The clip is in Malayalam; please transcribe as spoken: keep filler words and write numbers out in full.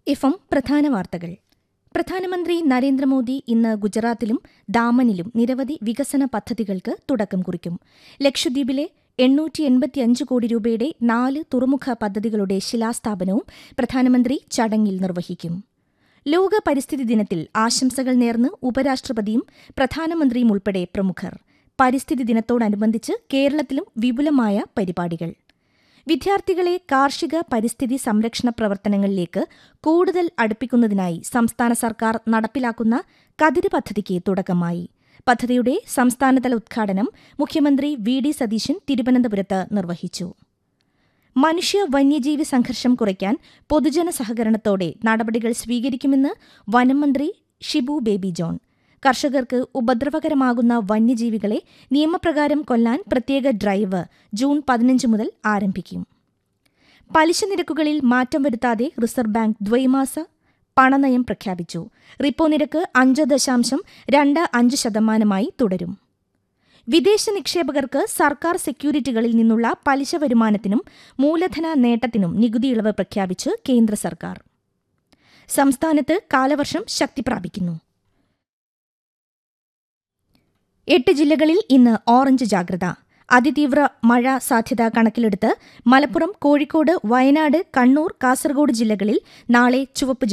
എഫ് എം പ്രധാന വാർത്തകൾ. പ്രധാനമന്ത്രി നരേന്ദ്രമോദി ഇന്ന് ഗുജറാത്തിലും ദാമനിലും നിരവധി വികസന പദ്ധതികൾക്ക് തുടക്കം കുറിക്കും. ലക്ഷദ്വീപിലെ എണ്ണൂറ്റി എൺപത്തിയഞ്ച് കോടി രൂപയുടെ നാല് തുറമുഖ പദ്ധതികളുടെ ശിലാസ്ഥാപനവും പ്രധാനമന്ത്രി ചടങ്ങിൽ നിർവഹിക്കും. ലോക പരിസ്ഥിതി ദിനത്തിൽ ആശംസകൾ നേർന്ന് ഉപരാഷ്ട്രപതിയും പ്രധാനമന്ത്രിയും ഉൾപ്പെടെ പ്രമുഖർ. പരിസ്ഥിതി ദിനത്തോടനുബന്ധിച്ച് കേരളത്തിലും വിപുലമായ പരിപാടികൾ. വിദ്യാർത്ഥികളെ കാർഷിക പരിസ്ഥിതി സംരക്ഷണ പ്രവർത്തനങ്ങളിലേക്ക് കൂടുതൽ അടുപ്പിക്കുന്നതിനായി സംസ്ഥാന സർക്കാർ നടപ്പിലാക്കുന്ന കതിര് പദ്ധതിക്ക് തുടക്കമായി. പദ്ധതിയുടെ സംസ്ഥാനതല ഉദ്ഘാടനം മുഖ്യമന്ത്രി വി ഡി സതീശൻ തിരുവനന്തപുരത്ത് നിർവഹിച്ചു. മനുഷ്യ വന്യജീവി സംഘർഷം കുറയ്ക്കാൻ പൊതുജന സഹകരണത്തോടെ നടപടികൾ സ്വീകരിക്കുമെന്ന് വനം മന്ത്രി ഷിബു ബേബി ജോൺ. കർഷകർക്ക് ഉപദ്രവകരമാകുന്ന വന്യജീവികളെ നിയമപ്രകാരം കൊല്ലാൻ പ്രത്യേക ഡ്രൈവ് ജൂൺ പതിനഞ്ച് മുതൽ ആരംഭിക്കും. പലിശ നിരക്കുകളിൽ മാറ്റം വരുത്താതെ റിസർവ് ബാങ്ക് ദ്വൈമാസ പണനയം പ്രഖ്യാപിച്ചു. റിപ്പോ നിരക്ക് അഞ്ച് ദശാംശം രണ്ട് അഞ്ച് ശതമാനമായി തുടരും. വിദേശ നിക്ഷേപകർക്ക് സർക്കാർ സെക്യൂരിറ്റികളിൽ നിന്നുള്ള പലിശ വരുമാനത്തിനും മൂലധന നേട്ടത്തിനും നികുതി ഇളവ് പ്രഖ്യാപിച്ച് കേന്ദ്ര സർക്കാർ. സംസ്ഥാനത്ത് കാലവർഷം ശക്തി പ്രാപിക്കുന്നു. എട്ട് ജില്ലകളിൽ ഇന്ന് ഓറഞ്ച് ജാഗ്രത. അതിതീവ്ര മഴ സാധ്യത കണക്കിലെടുത്ത് മലപ്പുറം, കോഴിക്കോട്, വയനാട്, കണ്ണൂർ, കാസർഗോഡ് ജില്ലകളിൽ നാളെ ചുവപ്പ്